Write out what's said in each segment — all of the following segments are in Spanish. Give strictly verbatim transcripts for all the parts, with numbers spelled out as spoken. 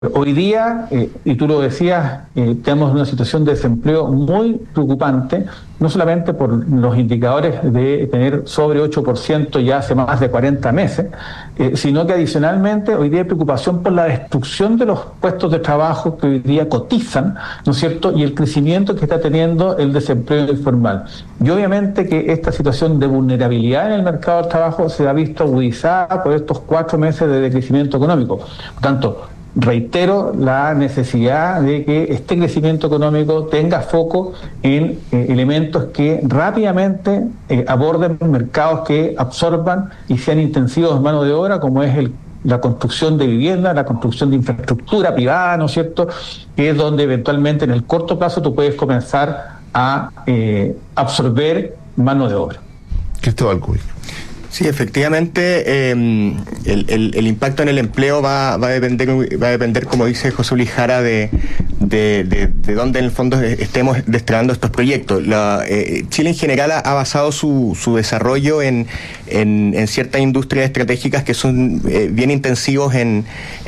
Hoy día, eh, y tú lo decías, eh, tenemos una situación de desempleo muy preocupante, no solamente por los indicadores de tener sobre ocho por ciento ya hace más de cuarenta meses, eh, sino que adicionalmente hoy día hay preocupación por la destrucción de los puestos de trabajo que hoy día cotizan, ¿no es cierto?, y el crecimiento que está teniendo el desempleo informal. Y obviamente que esta situación de vulnerabilidad en el mercado del trabajo se ha visto agudizada por estos cuatro meses de decrecimiento económico. Por tanto, reitero la necesidad de que este crecimiento económico tenga foco en eh, elementos que rápidamente eh, aborden mercados que absorban y sean intensivos en mano de obra, como es el, la construcción de vivienda, la construcción de infraestructura privada, ¿no es cierto?, que es donde eventualmente en el corto plazo tú puedes comenzar a eh, absorber mano de obra. Cristóbal Cuy. Sí, efectivamente, eh, el, el, el impacto en el empleo va, va a depender, va a depender, como dice José Luis Jara, de, de, de, de dónde en el fondo estemos desplegando estos proyectos. La, eh, Chile en general ha, ha basado su, su desarrollo en, en, en ciertas industrias estratégicas que son eh, bien intensivos en,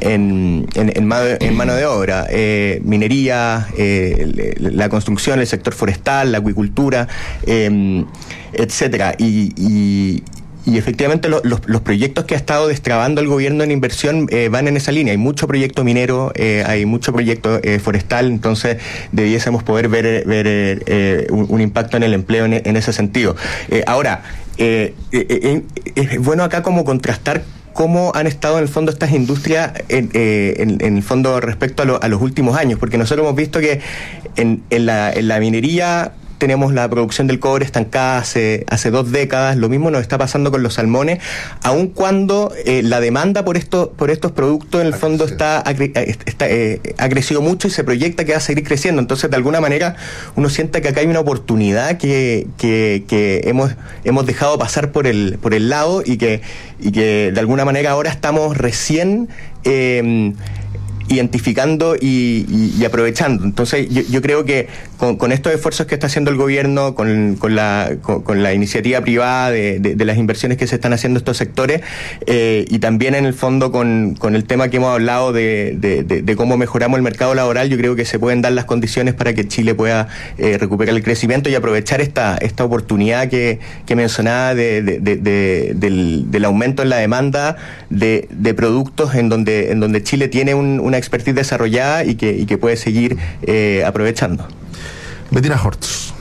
en, en, en, mano, en mano de obra. Eh, minería, eh, la construcción, el sector forestal, la acuicultura, eh, etcétera. Y, y Y efectivamente lo, los, los proyectos que ha estado destrabando el gobierno en inversión eh, van en esa línea. Hay mucho proyecto minero, eh, hay mucho proyecto eh, forestal, entonces debiésemos poder ver, ver eh, un, un impacto en el empleo en, en ese sentido. Eh, ahora, eh, eh, eh, es bueno acá como contrastar cómo han estado en el fondo estas industrias en, eh, en, en el fondo respecto a, lo, a los últimos años, porque nosotros hemos visto que en, en, la, en la minería tenemos la producción del cobre estancada hace, hace dos décadas. Lo mismo nos está pasando con los salmones, aun cuando eh, la demanda por esto, por estos productos en el fondo está, está eh, ha crecido mucho y se proyecta que va a seguir creciendo. Entonces, de alguna manera, uno siente que acá hay una oportunidad que, que, que hemos, hemos dejado pasar por el, por el lado y que, y que de alguna manera ahora estamos recién eh, identificando y, y, y aprovechando. Entonces yo, yo creo que con, con estos esfuerzos que está haciendo el gobierno, con, con, la, con, con la iniciativa privada de, de, de las inversiones que se están haciendo estos sectores, eh, y también en el fondo con, con el tema que hemos hablado de, de, de, de cómo mejoramos el mercado laboral, yo creo que se pueden dar las condiciones para que Chile pueda eh, recuperar el crecimiento y aprovechar esta, esta oportunidad que, que mencionaba de, de, de, de, del, del aumento en la demanda de, de productos en donde, en donde Chile tiene un, una expertise desarrollada y que, y que puede seguir eh, aprovechando. Bettina Hortz.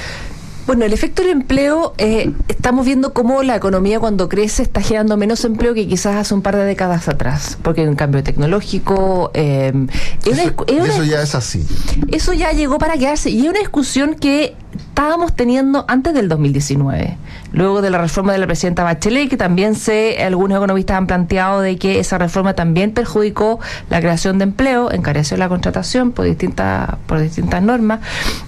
Bueno, el efecto del empleo, eh, estamos viendo cómo la economía cuando crece está generando menos empleo que quizás hace un par de décadas atrás, porque hay un cambio tecnológico. Eh, es eso, una, es una, eso ya es así. Eso ya llegó para quedarse y es una discusión que estábamos teniendo antes del dos mil diecinueve, luego de la reforma de la presidenta Bachelet, que también sé, algunos economistas han planteado de que esa reforma también perjudicó la creación de empleo, encareció la contratación por distintas, por distintas normas.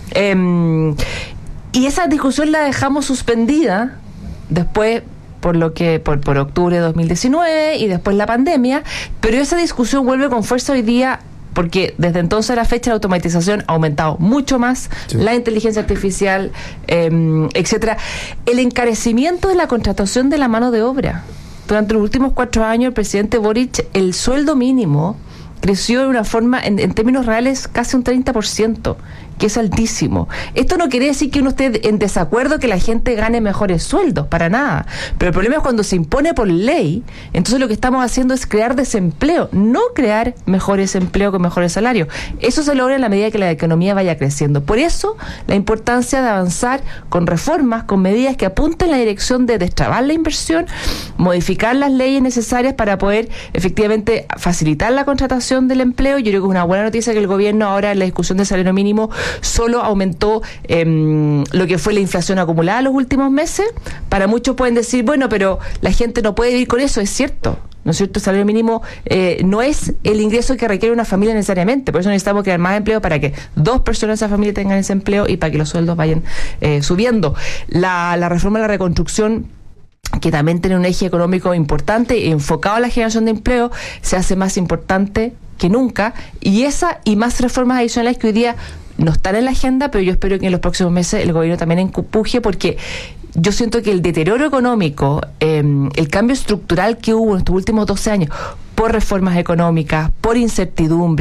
Eh, Y esa discusión la dejamos suspendida después por lo que por, por octubre de dos mil diecinueve y después la pandemia, pero esa discusión vuelve con fuerza hoy día porque desde entonces a la fecha la automatización ha aumentado mucho más, sí. La inteligencia artificial, eh, etcétera. El encarecimiento de la contratación de la mano de obra. Durante los últimos cuatro años el presidente Boric, el sueldo mínimo creció de una forma, en, en términos reales, casi un treinta por ciento, que es altísimo. Esto no quiere decir que uno esté en desacuerdo que la gente gane mejores sueldos, para nada. Pero el problema es cuando se impone por ley, entonces lo que estamos haciendo es crear desempleo, no crear mejores empleos con mejores salarios. Eso se logra en la medida que la economía vaya creciendo. Por eso, la importancia de avanzar con reformas, con medidas que apunten en la dirección de destrabar la inversión, modificar las leyes necesarias para poder efectivamente facilitar la contratación del empleo. Yo creo que es una buena noticia que el gobierno ahora en la discusión del salario mínimo solo aumentó eh, lo que fue la inflación acumulada en los últimos meses. Para muchos pueden decir, bueno, pero la gente no puede vivir con eso. Es cierto, ¿no es cierto? El salario mínimo eh, no es el ingreso que requiere una familia necesariamente. Por eso necesitamos crear más empleo para que dos personas de esa familia tengan ese empleo y para que los sueldos vayan eh, subiendo. La, la reforma de la reconstrucción, que también tiene un eje económico importante enfocado a la generación de empleo, se hace más importante que nunca, y esa y más reformas adicionales que hoy día no están en la agenda, pero yo espero que en los próximos meses el gobierno también empuje, porque yo siento que el deterioro económico, eh, el cambio estructural que hubo en estos últimos doce años, por reformas económicas, por incertidumbre,